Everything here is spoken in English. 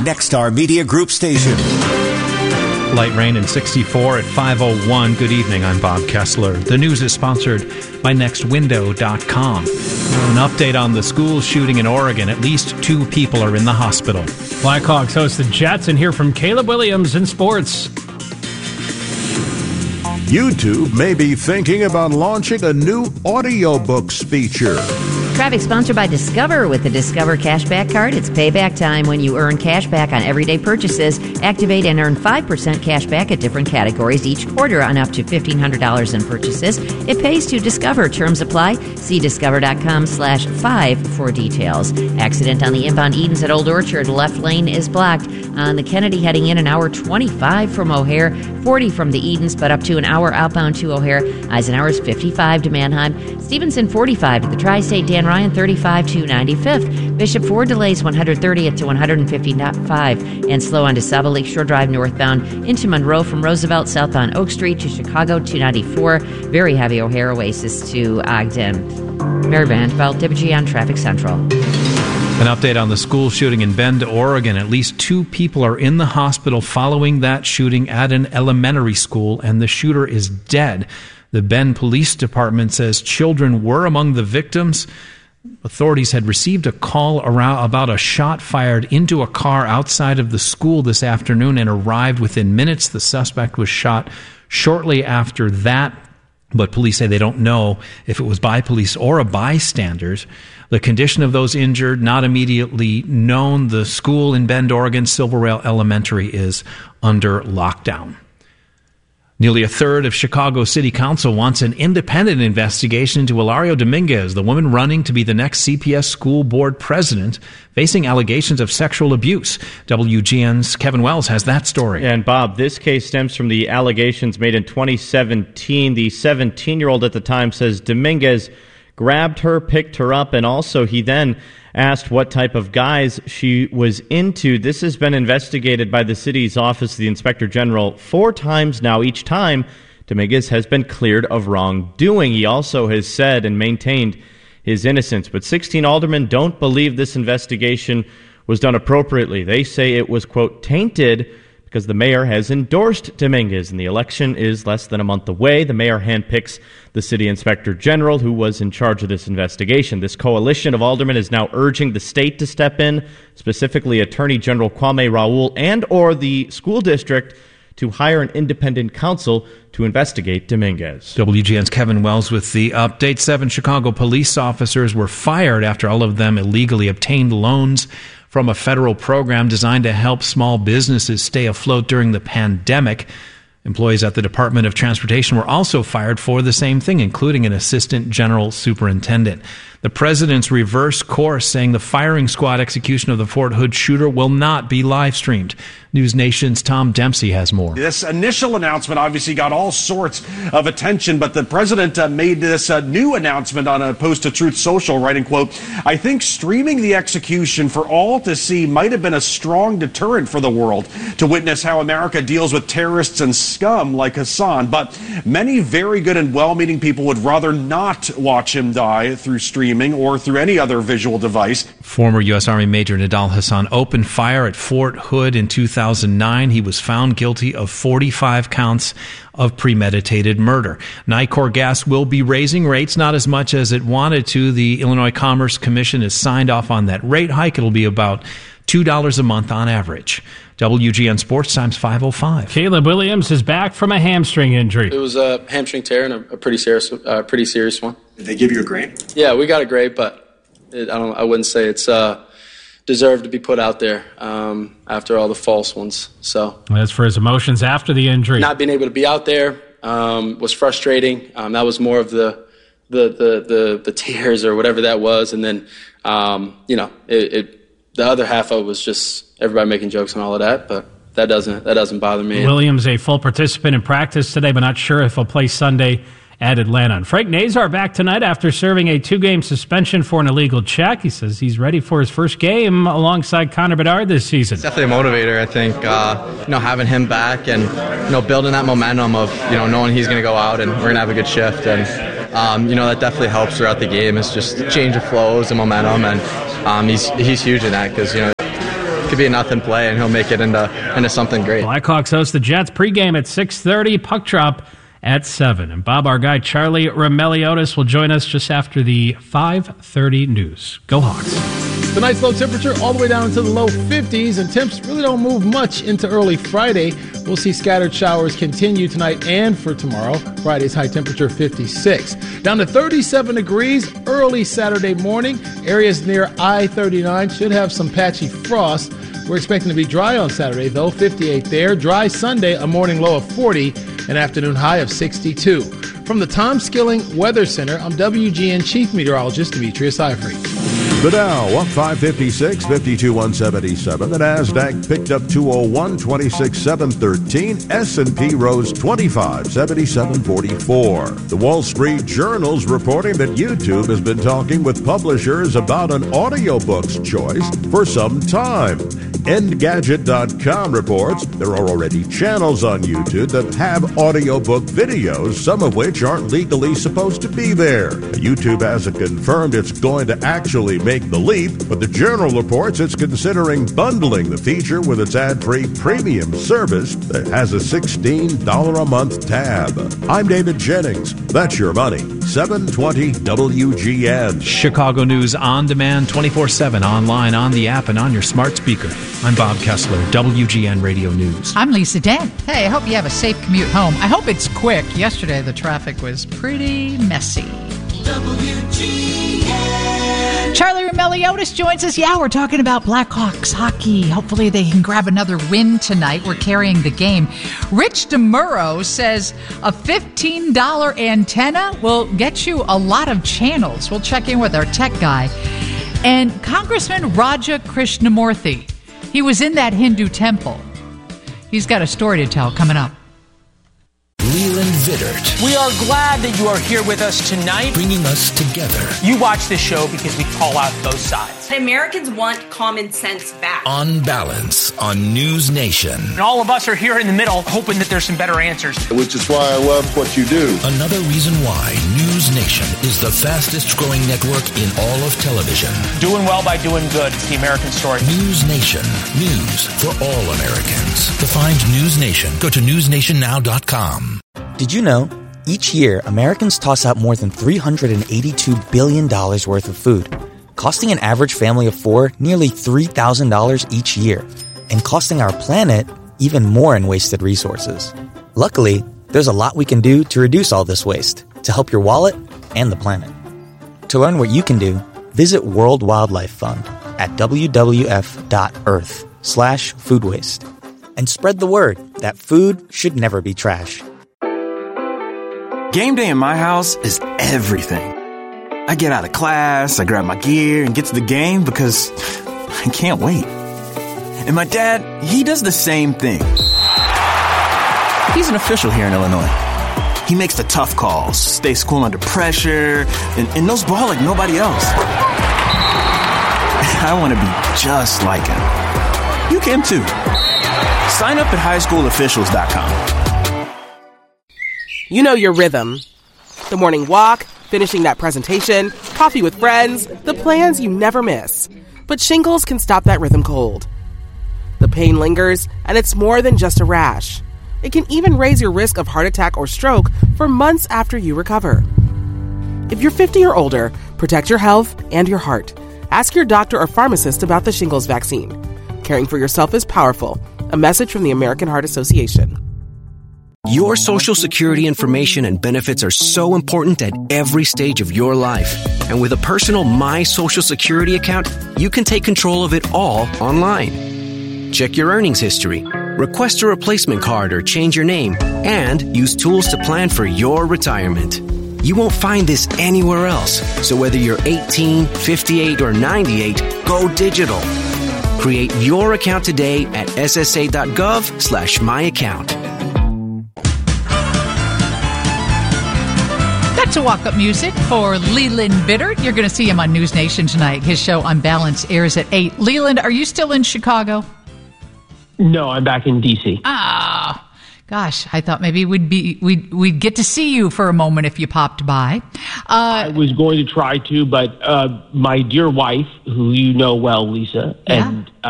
Nexstar Media Group station. Light rain and 64 at 5:01. Good evening, I'm Bob Kessler. The news is sponsored by NextWindow.com. An update on the school shooting in Oregon. At least 2 people are in the hospital. Blackhawks host the Jets, and hear from Caleb Williams in sports. YouTube may be thinking about launching a new audiobooks feature. Traffic sponsored by Discover. With the Discover Cashback Card, it's payback time when you earn cash back on everyday purchases. Activate and earn 5% cash back at different categories each quarter on up to $1,500 in purchases. It pays to Discover. Terms apply. See discover.com/5 for details. Accident on the inbound Edens at Old Orchard. Left lane is blocked. On the Kennedy heading in, an hour 25 from O'Hare, 40 from the Edens, but up to an hour outbound to O'Hare. Eisenhower's 55 to Manheim. Stevenson 45 to the Tri-State. Dan Ryan 35 to 95th. Bishop Ford delays 130th to 155 and slow on DeSable Lakeshore Drive northbound into Monroe from Roosevelt southbound Oak Street to Chicago 294. Very heavy O'Hare Oasis to Ogden. Mary Vandeveld, WG on Traffic Central. An update on the school shooting in Bend, Oregon. At least 2 people are in the hospital following that shooting at an elementary school, and the shooter is dead. The Bend Police Department says children were among the victims. Authorities had received a call about a shot fired into a car outside of the school this afternoon and arrived within minutes. The suspect was shot shortly after that, but police say they don't know if it was by police or a bystander. The condition of those injured, not immediately known. The school in Bend, Oregon, Silver Rail Elementary, is under lockdown. Nearly a third of Chicago City Council wants an independent investigation into Hilario Dominguez, the woman running to be the next CPS school board president, facing allegations of sexual abuse. WGN's Kevin Wells has that story. And Bob, this case stems from the allegations made in 2017. The 17-year-old at the time says Dominguez grabbed her, picked her up, and also he then asked what type of guys she was into. This has been investigated by the city's Office of the Inspector General 4 times now. Each time, Dominguez has been cleared of wrongdoing. He also has said and maintained his innocence. But 16 aldermen don't believe this investigation was done appropriately. They say it was, quote, tainted because the mayor has endorsed Dominguez, and the election is less than a month away. The mayor handpicks the city inspector general who was in charge of this investigation. This coalition of aldermen is now urging the state to step in, specifically Attorney General Kwame Raoul and or the school district, to hire an independent counsel to investigate Dominguez. WGN's Kevin Wells with the update. 7 Chicago police officers were fired after all of them illegally obtained loans from a federal program designed to help small businesses stay afloat during the pandemic. Employees at the Department of Transportation were also fired for the same thing, including an assistant general superintendent. The president's reverse course, saying the firing squad execution of the Fort Hood shooter will not be live-streamed. News Nation's Tom Dempsey has more. This initial announcement obviously got all sorts of attention, but the president made this new announcement on a post to Truth Social, writing, quote, "I think streaming the execution for all to see might have been a strong deterrent for the world to witness how America deals with terrorists and scum like Hassan. But many very good and well-meaning people would rather not watch him die through streaming or through any other visual device." Former U.S. Army Major Nidal Hassan opened fire at Fort Hood in 2009. He was found guilty of 45 counts of premeditated murder. Nicor Gas will be raising rates, not as much as it wanted to. The Illinois Commerce Commission has signed off on that rate hike. It'll be about $2 a month on average. WGN Sports Times 5:05. Caleb Williams is back from a hamstring injury. It was a hamstring tear and a pretty serious one. Did they give you a grade? Yeah, we got a grade, but I wouldn't say it's deserved to be put out there after all the false ones. So as for his emotions after the injury, not being able to be out there was frustrating. That was more of the tears or whatever that was, and then the other half of it was just everybody making jokes and all of that, but that doesn't bother me. Williams, a full participant in practice today, but not sure if he'll play Sunday at Atlanta. And Frank Nazar back tonight after serving a 2-game suspension for an illegal check. He says he's ready for his first game alongside Connor Bedard this season. It's definitely a motivator, I think. Having him back and building that momentum of knowing he's going to go out and we're going to have a good shift, and that definitely helps throughout the game. It's just change of flows and momentum, and he's huge in that because could be a nothing play, and he'll make it into something great. Blackhawks host the Jets pregame at 6:30, puck drop at 7. And Bob, our guy Charlie Remeliotis, will join us just after the 5:30 news. Go Hawks. Tonight's low temperature all the way down into the low 50s, and temps really don't move much into early Friday. We'll see scattered showers continue tonight and for tomorrow. Friday's high temperature 56. Down to 37 degrees early Saturday morning. Areas near I-39 should have some patchy frost. We're expecting to be dry on Saturday, though, 58 there. Dry Sunday, a morning low of 40, an afternoon high of 62. From the Tom Skilling Weather Center, I'm WGN Chief Meteorologist Demetrius Ivory. The Dow up 556, 52,177. The Nasdaq picked up 201, 26,713. S&P rose 25, 7744. The Wall Street Journal's reporting that YouTube has been talking with publishers about an audiobook's choice for some time. Engadget.com reports there are already channels on YouTube that have audiobook videos, some of which aren't legally supposed to be there. YouTube hasn't confirmed it's going to actually make the leap, but the Journal reports it's considering bundling the feature with its ad-free premium service that has a $16 a month tab. I'm David Jennings. That's your money. 720 WGN. Chicago News on demand 24/7 online, on the app, and on your smart speaker. I'm Bob Kessler, WGN Radio News. I'm Lisa Dent. Hey, I hope you have a safe commute home. I hope it's quick. Yesterday, the traffic was pretty messy. WGN. Charlie Remeliotis joins us. Yeah, we're talking about Blackhawks hockey. Hopefully they can grab another win tonight. We're carrying the game. Rich DeMuro says a $15 antenna will get you a lot of channels. We'll check in with our tech guy. And Congressman Raja Krishnamurthy, he was in that Hindu temple. He's got a story to tell coming up. Leland Vittert. We are glad that you are here with us tonight. Bringing us together. You watch this show because we call out both sides. Americans want common sense back. On Balance on News Nation. And all of us are here in the middle hoping that there's some better answers. Which is why I love what you do. Another reason why News Nation is the fastest growing network in all of television. Doing well by doing good. It's the American story. News Nation. News for all Americans. To find News Nation, go to newsnationnow.com. Did you know, each year, Americans toss out more than $382 billion worth of food, costing an average family of 4 nearly $3,000 each year, and costing our planet even more in wasted resources. Luckily, there's a lot we can do to reduce all this waste, to help your wallet and the planet. To learn what you can do, visit World Wildlife Fund at wwf.earth/food waste. And spread the word that food should never be trash. Game day in my house is everything. I get out of class, I grab my gear, and get to the game because I can't wait. And my dad, he does the same thing. He's an official here in Illinois. He makes the tough calls, stays cool under pressure, and knows ball like nobody else. I want to be just like him. You can too. Sign up at highschoolofficials.com. You know your rhythm. The morning walk, finishing that presentation, coffee with friends, the plans you never miss. But shingles can stop that rhythm cold. The pain lingers, and it's more than just a rash. It can even raise your risk of heart attack or stroke for months after you recover. If you're 50 or older, protect your health and your heart. Ask your doctor or pharmacist about the shingles vaccine. Caring for yourself is powerful. A message from the American Heart Association. Your Social Security information and benefits are so important at every stage of your life. And with a personal My Social Security account, you can take control of it all online. Check your earnings history, request a replacement card or change your name, and use tools to plan for your retirement. You won't find this anywhere else. So whether you're 18, 58, or 98, go digital. Create your account today at ssa.gov/myaccount. That's a walk-up music for Leland Vittert. You're going to see him on News Nation tonight. His show On Balance airs at 8. Leland, are you still in Chicago? No, I'm back in D.C. Gosh, I thought maybe we'd get to see you for a moment if you popped by. I was going to try to, but my dear wife, who you know well, Lisa, and